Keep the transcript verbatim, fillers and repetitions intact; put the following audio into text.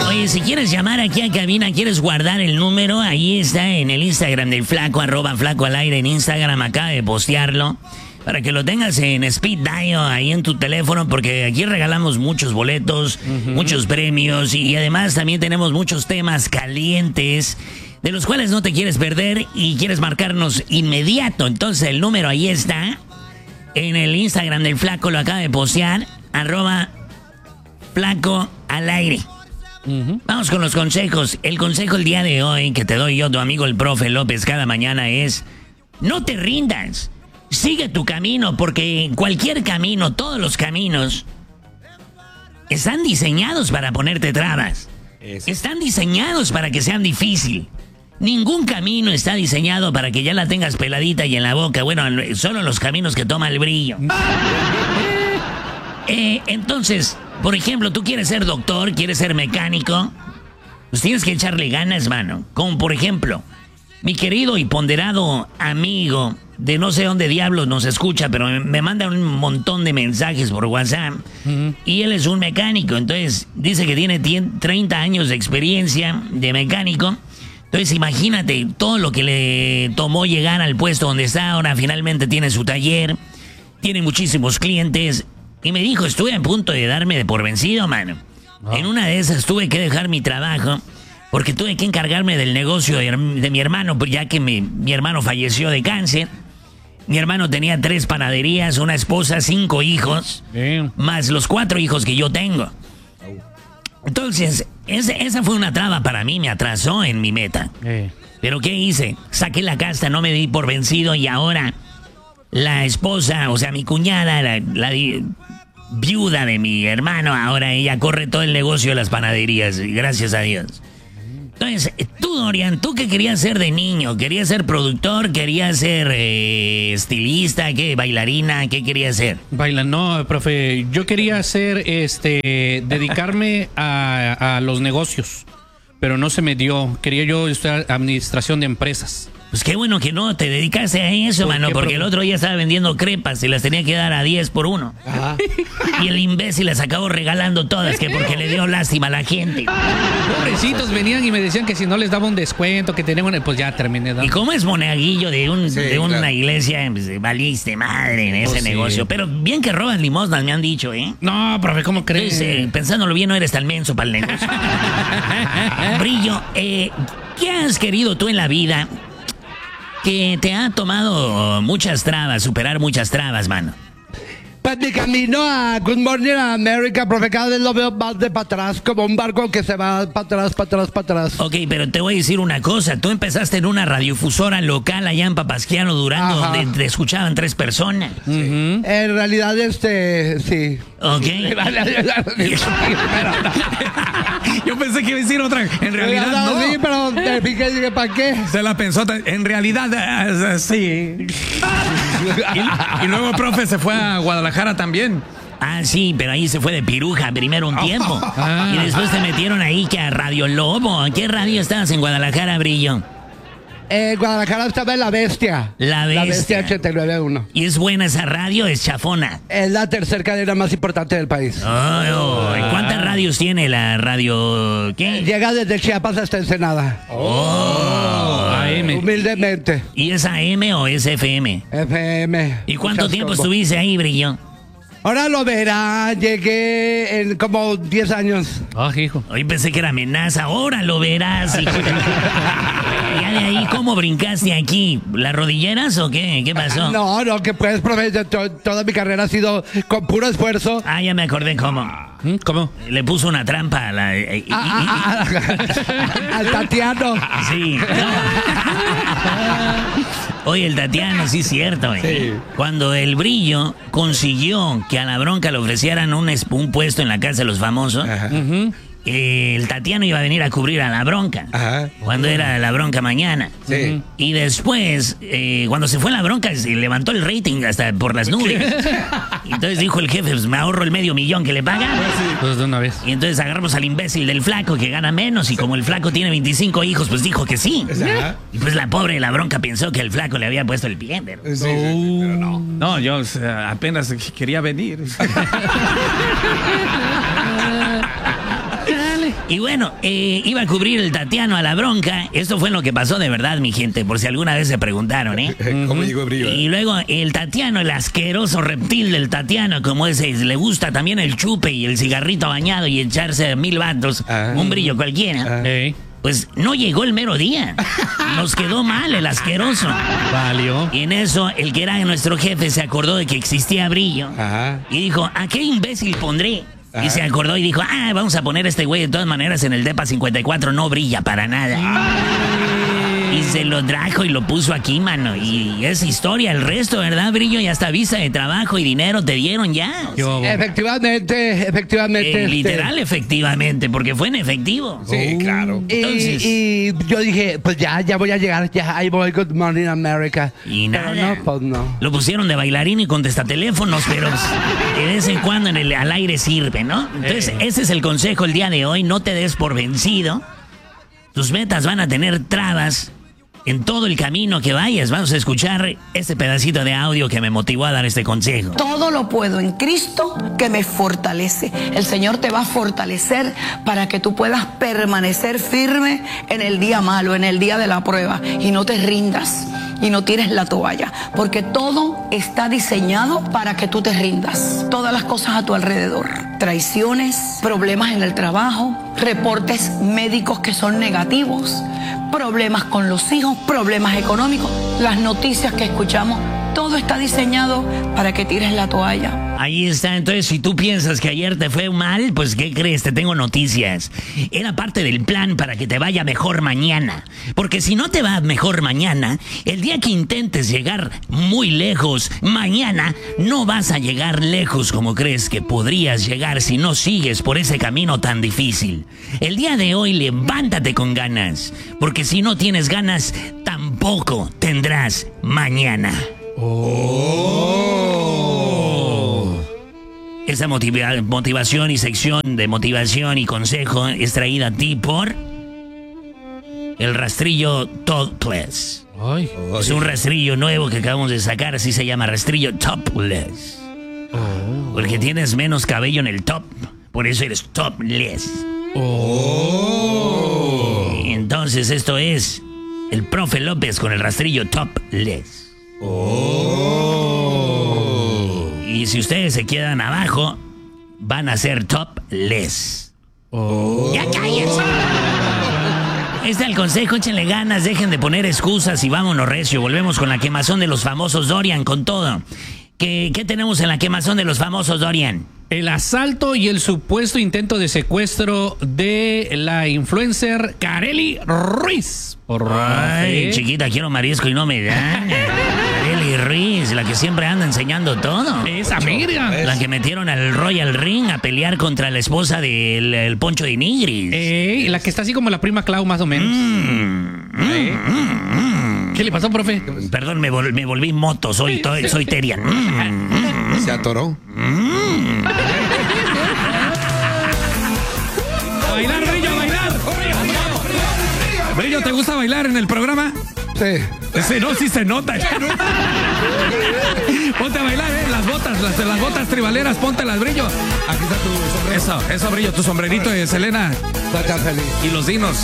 Oye, si quieres llamar aquí a cabina, quieres guardar el número, ahí está en el Instagram del Flaco, arroba Flaco al aire en Instagram, acaba de postearlo. Para que lo tengas en speed dial ahí en tu teléfono, porque aquí regalamos muchos boletos, uh-huh. muchos premios y, y además también tenemos muchos temas calientes de los cuales no te quieres perder y quieres marcarnos inmediato. Entonces el número ahí está en el Instagram del Flaco, lo acaba de postear, arroba Flaco al aire. Uh-huh. Vamos con los consejos. El consejo el día de hoy que te doy yo, tu amigo el profe López, cada mañana es: no te rindas. Sigue tu camino, porque cualquier camino, todos los caminos, están diseñados para ponerte trabas. Eso. Están diseñados para que sean difíciles. Ningún camino está diseñado para que ya la tengas peladita y en la boca. Bueno, solo los caminos que toma el brillo. eh, entonces, por ejemplo, tú quieres ser doctor, quieres ser mecánico, pues tienes que echarle ganas, mano. Como por ejemplo, mi querido y ponderado amigo de no sé dónde diablos nos escucha, pero me manda un montón de mensajes por WhatsApp. Uh-huh. Y él es un mecánico, entonces dice que tiene treinta años de experiencia de mecánico. Entonces imagínate todo lo que le tomó llegar al puesto donde está ahora. Finalmente tiene su taller, tiene muchísimos clientes. Y me dijo, estuve a punto de darme de por vencido, mano. Oh. En una de esas tuve que dejar mi trabajo porque tuve que encargarme del negocio de, de mi hermano, ya que mi, mi hermano falleció de cáncer. Mi hermano tenía tres panaderías, una esposa, cinco hijos, Damn. más los cuatro hijos que yo tengo. Entonces, ese, esa fue una traba para mí, me atrasó en mi meta. Eh. ¿Pero qué hice? Saqué la casta, no me di por vencido y ahora la esposa, o sea, mi cuñada, la, la viuda de mi hermano, ahora ella corre todo el negocio de las panaderías, gracias a Dios. Entonces, tú, Dorian, ¿tú qué querías ser de niño? ¿Querías ser productor? ¿Querías ser eh, estilista? ¿Qué? ¿Bailarina? ¿Qué querías ser? Baila, no, profe. Yo quería hacer, este, dedicarme a, a los negocios, pero no se me dio. Quería yo estudiar administración de empresas. Pues qué bueno que no te dedicaste a eso, mano, porque el otro día estaba vendiendo crepas y las tenía que dar a diez por uno. Ajá. Y el imbécil las acabó regalando todas, que porque le dio lástima a la gente. Pobrecitos, venían y me decían que si no les daba un descuento, que tenían, pues ya terminé dando. Y como es monaguillo de, un, sí, de una claro. iglesia, pues, valiste madre en ese oh, negocio. Sí. Pero bien que roban limosnas, me han dicho, ¿eh? No, profe, ¿cómo crees? Entonces, eh, pensándolo bien, no eres tan menso para el negocio. Brillo, eh, ¿qué has querido tú en la vida que te ha tomado muchas trabas, superar muchas trabas, mano? Pues mi camino a Good Morning America, profe, cada vez lo veo más de para atrás, como un barco que se va para atrás, para atrás, para atrás. Ok, pero te voy a decir una cosa. Tú empezaste en una radiofusora local allá en Papasquiaro, Durango, Ajá. donde te escuchaban tres personas. Sí. Uh-huh. En realidad, este, sí. Ok. Yo pensé que iba a decir otra. En realidad, no. no. Sí, pero te piqué y dije, ¿para qué? Se la pensó. En realidad, uh, sí. y, y luego, profe, se fue a Guadalajara también. Ah, sí, pero ahí se fue de piruja primero un tiempo. Ah. Y después te metieron ahí que a Radio Lobo. ¿En qué radio estabas en Guadalajara, Brillo? En Guadalajara estaba en La Bestia. La Bestia. La Bestia ochenta y nueve punto uno. ¿Y es buena esa radio? ¿Es chafona? Es la tercera cadena más importante del país. Oh, oh. ¿Cuántas radios tiene la radio? ¿Qué? Llega desde Chiapas hasta Ensenada. Oh. A M. Humildemente. ¿Y es A M o es F M? F M. ¿Y cuánto tiempo combo. estuviste ahí, Brillo? Ahora lo verá, llegué en como diez años. Ah, oh, hijo. Hoy pensé que era amenaza, ahora lo verás, hijo. Ya de ahí, ¿cómo brincaste aquí? ¿Las rodilleras o qué? ¿Qué pasó? No, no, que pues, profe, to toda mi carrera ha sido con puro esfuerzo. Ah, ya me acordé cómo. ¿Cómo? Le puso una trampa a la... Eh, ah, ah, ah, al Tatiano. Sí. Oye, el Tatiano, sí es cierto, eh. Sí. Cuando el Brillo consiguió que a la Bronca le ofrecieran un, un puesto en la casa de los famosos, uh-huh. eh, el Tatiano iba a venir a cubrir a la Bronca. Ajá. Cuando era la Bronca mañana. Sí. Y después, eh, cuando se fue la Bronca, se levantó el rating hasta por las nubes. Y entonces dijo el jefe, pues me ahorro el medio millón que le pagan. Pues de una vez. Y entonces agarramos al imbécil del Flaco que gana menos. Y como el Flaco tiene veinticinco hijos, pues dijo que sí. Ajá. Y pues la pobre la Bronca pensó que el Flaco le había puesto el pie. Pero, sí, sí, pero no. No, yo o sea, apenas quería venir. Y bueno, eh, iba a cubrir el Tatiano a la bronca. Esto fue lo que pasó de verdad, mi gente, por si alguna vez se preguntaron, ¿eh? ¿Cómo llegó el brillo? Y luego el Tatiano, el asqueroso reptil del Tatiano, como ese, le gusta también el chupe y el cigarrito bañado y echarse mil vatos, Ah. un brillo cualquiera. Ey, Pues no llegó el mero día. Nos quedó mal el asqueroso. valió. Y en eso, el que era nuestro jefe se acordó de que existía brillo. Ajá. Y dijo, ¿a qué imbécil pondré? Y Ajá. se acordó y dijo, ah, vamos a poner a este güey de todas maneras en el Depa cincuenta y cuatro, no brilla para nada. Y se lo trajo y lo puso aquí, mano. Y es historia el resto, ¿verdad, Brillo? Y hasta visa de trabajo y dinero te dieron ya. ¿Qué hubo? Efectivamente, efectivamente. Eh, este, literal, efectivamente, porque fue en efectivo. Sí, claro. Y, Entonces- y yo dije, pues ya, ya voy a llegar, ya ahí voy, Good Morning America. Y nada. Pero no, pues no. Lo pusieron de bailarín y contestateléfonos, pero de vez en cuando en el, al aire sirve, ¿no? Entonces, ese es el consejo el día de hoy. No te des por vencido. Tus metas van a tener trabas en todo el camino que vayas. Vamos a escuchar este pedacito de audio que me motivó a dar este consejo. Todo lo puedo en Cristo que me fortalece. El Señor te va a fortalecer para que tú puedas permanecer firme en el día malo, en el día de la prueba, y no te rindas y no tires la toalla, porque todo está diseñado para que tú te rindas. Todas las cosas a tu alrededor, traiciones, problemas en el trabajo, reportes médicos que son negativos, problemas con los hijos, problemas económicos, las noticias que escuchamos, todo está diseñado para que tires la toalla. Ahí está. Entonces, si tú piensas que ayer te fue mal, pues ¿qué crees? Te tengo noticias. Era parte del plan para que te vaya mejor mañana. Porque si no te va mejor mañana, el día que intentes llegar muy lejos, mañana no vas a llegar lejos como crees que podrías llegar si no sigues por ese camino tan difícil. El día de hoy levántate con ganas, porque si no tienes ganas, tampoco tendrás mañana. Esa motiva- motivación y sección de motivación y consejo es traída a ti por el rastrillo Topless. Ay, Es un rastrillo nuevo que acabamos de sacar, así se llama, rastrillo Topless. Porque tienes menos cabello en el top, por eso eres topless. Entonces esto es el profe López con el rastrillo Topless. Y si ustedes se quedan abajo, van a ser topless. ¡Ya cállense! Este es el consejo, échenle ganas, dejen de poner excusas y vámonos recio. Volvemos con la quemazón de los famosos Dorian, con todo. ¿Qué, qué tenemos en la quemazón de los famosos Dorian? el asalto y el supuesto intento de secuestro de la influencer Kareli Ruiz. Por Ay, ¿eh? chiquita, quiero marisco y no me dan. Kareli Ruiz, la que siempre anda enseñando todo. Esa Miriam. La que metieron al Royal Ring a pelear contra la esposa del el Poncho de Nigris. Eh, la que está así como la prima Clau, más o menos. Mm, ¿Eh? mm, mm. ¿Qué le pasó, profe? Perdón, me, vol- me volví moto, soy, to- soy Terian. Mm, mm. Se atoró. A bailar, Brillo, a bailar. Brillo, ¿te gusta bailar en el programa? Sí. Sí, no, sí se nota. Ponte a bailar, ¿eh? Las botas, las, las botas tribaleras, póntelas, Brillo. Aquí está tu sombrero. Eso, eso, Brillo, tu sombrerito de Selena Estoy tan feliz. y los dinos.